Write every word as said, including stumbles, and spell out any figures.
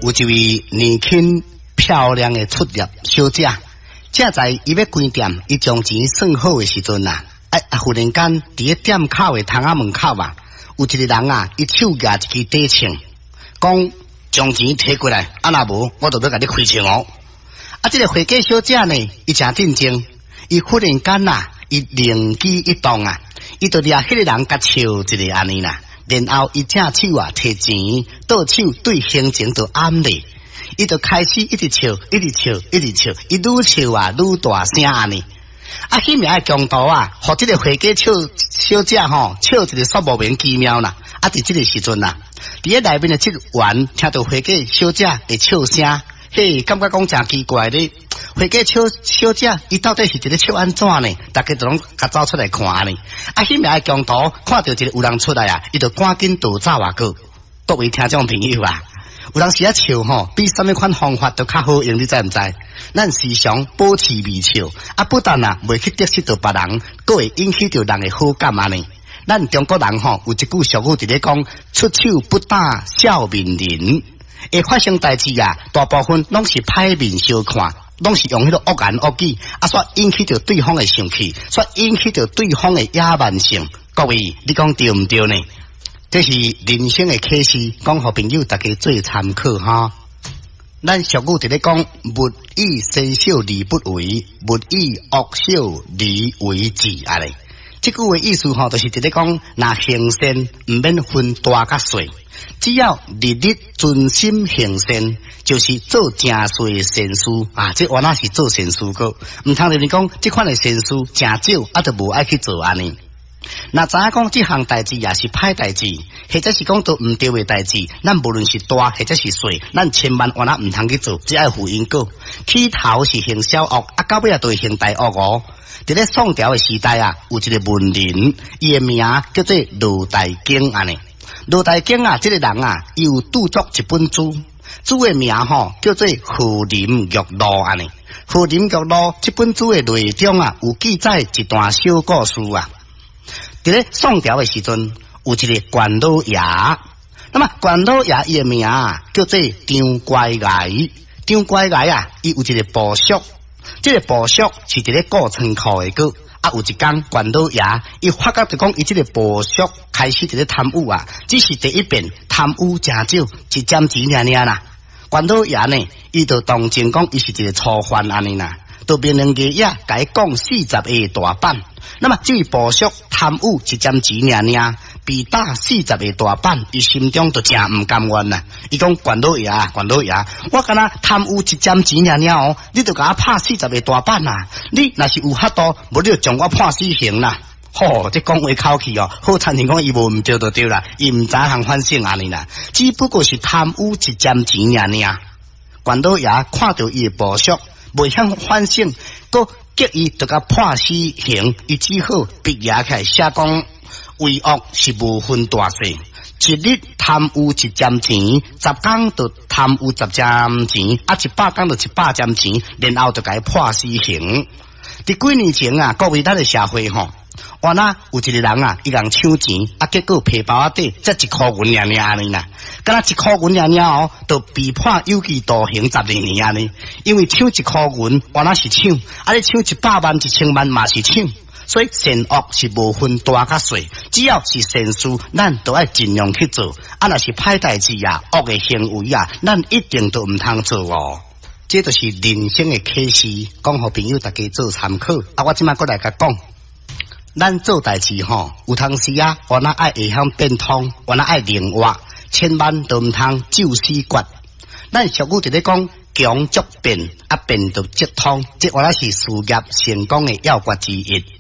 有一位年轻漂亮的出入小姐，正在伊要关店，伊将钱算好的时阵啊，哎啊！忽然间，伫个店口的窗仔门口啊，有一个人啊，伊手举一支底枪，讲将钱摕过来，啊若无，我就要甲你开枪哦。啊，这个会计小姐呢，伊真镇静，伊忽然间啊，伊灵机一动啊，伊就掠迄个人甲笑一个安尼啦。然后伊正手啊摕钱，倒手对行程就暗咧，伊就开始一直笑，一直笑，一直笑，伊愈笑啊愈大声安尼。啊，迄名的强盗啊，互这个会计笑小姐吼笑一个煞莫名其妙啦。啊，伫这个时阵啊，伫咧内面的职员听到会计小姐的笑声，嘿，感觉讲真奇怪咧。会计小小姐，伊到底是一个笑安怎呢？大家都拢甲走出来看呢。啊，迄名的强盗看到一个有人出来啊，伊就赶紧逃走啊个。各位听众朋友啊，有当时啊笑吼，比什么款方法都较好用，你知唔知？咱时常保持微笑，啊，不但啊袂去得失到别人，佫会引起到人的好感安尼。咱中国人吼有一句俗语伫咧讲：出手不打笑面人。会发生代志啊，大部分拢是歹面相看。拢是用迄个恶言恶语，啊，煞引起着对方的生气，煞引起着对方的野蛮性。各位，你讲对唔对呢？这是人生的启示，讲互朋友大家做参考哈。咱俗语就咧讲，勿以善小而不为，勿以恶小而为之啊咧。这句话意思吼，就是伫咧讲，若行善唔免分大甲小。只要日日专心行善，就是做正岁的善事啊！这原来是做善事个，唔通人讲这款的善事正少，啊，就无爱去做安尼。那知影讲这项代志也是歹代志，或者是讲做唔对的代志，咱无论是大或者是小，咱千万原来唔通去做，只爱负因果。起头是行小恶，啊，到尾啊就会行大恶哦。伫咧宋朝的时代啊，有一个文人，伊的名叫做罗大经安尼。罗大经啊，这个人啊，伊有著作一本书，书的名吼叫做《翰林玉露》安尼。《翰林玉露》这本书的内中啊，有记载一段小故事啊。伫咧宋朝的时阵，有一个官老爷，那么官老爷伊的名啊叫做张乖崖。张乖崖啊，伊有一个部属，这个部属是伫咧顾仓库的个。啊，有一天，官老爷伊发觉就讲，伊这个部属开始伫咧贪污啊，只是第一遍贪污真少，一점錢爾爾啦。官老爷呢，伊就当真讲，伊是一个初犯安尼啦，就命令爷爷甲伊讲四十个大板。那么这位部属贪污一점錢爾爾，被打四十个大板，伊心中就真唔甘愿啦。伊讲官老爷，官老爷，我敢若贪污一점錢爾爾哦，你就甲我拍四十个大板啊！你若是有法度，无你就将我判死刑啦！吼，这讲话口气哦，好参人讲伊无唔对就对啦，伊唔知行反省安尼啦，只不过是贪污一점錢爾爾。官老爷看到伊的部属未晓反省，佫叫伊就甲判死刑，伊只好笔写起来写讲。为恶是无分大小，一日贪污一점錢，十天就贪污十점錢，啊一百天就一百점錢，然後就甲伊判死刑。伫幾年前啊，各位咱的社會吼，原來有一個人啊，伊人搶錢，啊結果皮包仔底才一箍銀爾爾安尼啦，敢若一箍銀爾爾哦，就被判有期徒刑十二年安尼，因為搶一箍銀原來是搶，啊你搶一百萬一千萬嘛是搶。所以善惡是无分大甲小，只要是善事，咱都要尽量去做。啊，若是歹代志啊、恶的行为啊，咱一定都唔通做哦。这就是人生的启示，讲互朋友大家做参考。啊，我即摆过来甲讲，咱做代志吼，有当时啊，我那爱会晓变通，我那爱灵活，千万都唔通就死决。咱俗语就咧讲。强则变，啊变就即通，这我那是事业成功的要诀之一。